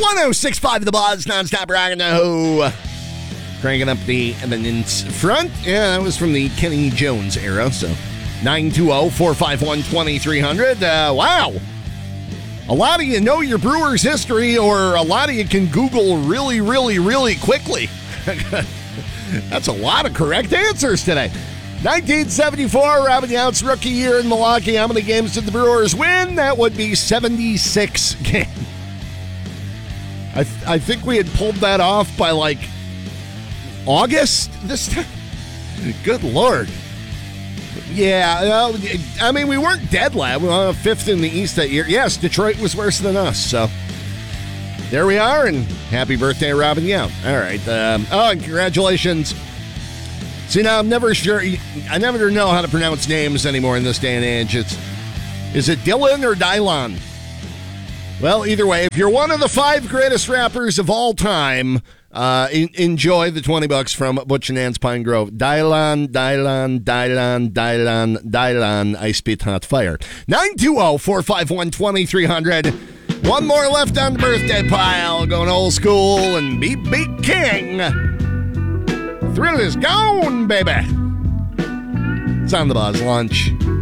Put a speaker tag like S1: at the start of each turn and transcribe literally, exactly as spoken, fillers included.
S1: one oh six point five The Buzz, nonstop rockin' the Who. Cranking up the eminence front. Yeah, that was from the Kenny Jones era, so nine two zero, four five one, two three zero zero. Uh, wow. A lot of you know your Brewers history, or a lot of you can Google really, really, really quickly. That's a lot of correct answers today. nineteen seventy-four, Robin Yount's rookie year in Milwaukee. How many games did the Brewers win? That would be seventy-six games. I, th- I think we had pulled that off by like August this time. Good Lord. Yeah, well, I mean, we weren't dead last. We were fifth in the East that year. Yes, Detroit was worse than us, so there we are, and happy birthday, Robin Yount. All right. Um, oh, and congratulations. See, now I'm never sure. I never know how to pronounce names anymore in this day and age. It's, is it Dylan or Dylon? Well, either way, if you're one of the five greatest rappers of all time, uh, in, enjoy the twenty bucks from Butch and Ann's Pine Grove. Dylon, Dylon, Dylon, Dylon, Dylon, I spit hot fire. nine two zero, four five one, two three zero zero. One more left on the birthday pile. Going old school and beat beat king. Thrill is gone, baby. It's on the Buzz Lunch.